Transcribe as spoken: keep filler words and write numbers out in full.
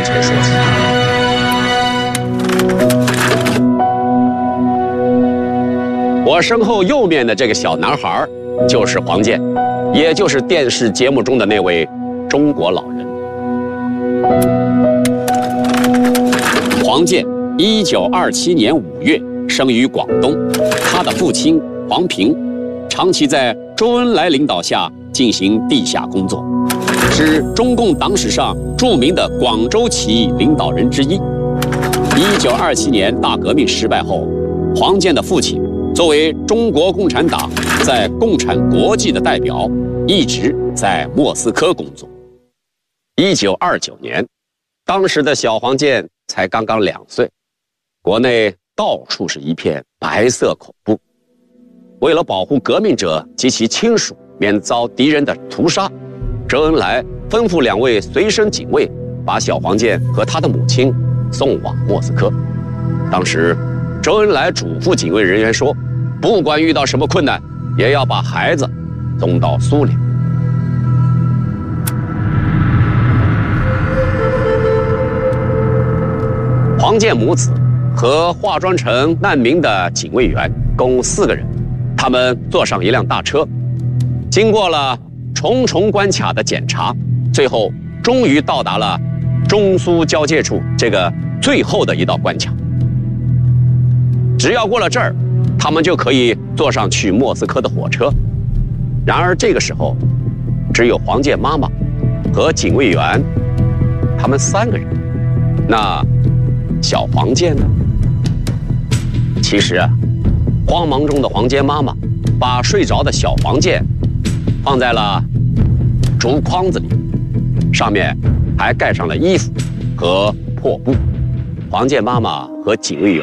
面前说起。我身后右面的这个小男孩，就是黄健，也就是电视节目中的那位中国老人。黄健，一九二七年五月生于广东，他的父亲黄平，长期在周恩来领导下进行地下工作，是中共党史上著名的广州起义领导人之一。一九二七年大革命失败后，黄健的父亲作为中国共产党在共产国际的代表，一直在莫斯科工作。一九二九年，当时的小黄健才刚刚两岁，国内到处是一片白色恐怖。为了保护革命者及其亲属免遭敌人的屠杀，周恩来吩咐两位随身警卫把小黄健和他的母亲送往莫斯科。当时周恩来嘱咐警卫人员说，不管遇到什么困难，也要把孩子送到苏联。黄健母子和化妆成难民的警卫员共四个人，他们坐上一辆大车，经过了重重关卡的检查，最后终于到达了中苏交界处这个最后的一道关卡。只要过了这儿，他们就可以坐上去莫斯科的火车。然而这个时候，只有黄健妈妈和警卫员他们三个人。那小黄健呢？其实啊，慌忙中的黄健妈妈把睡着的小黄健放在了竹筐子里，上面还盖上了衣服和破布。黄健妈妈和警卫员